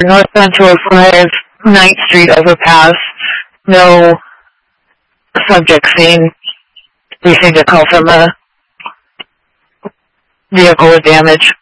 North Central 5, 9th Street overpass. No subject seen. Received a call from a vehicle with damage.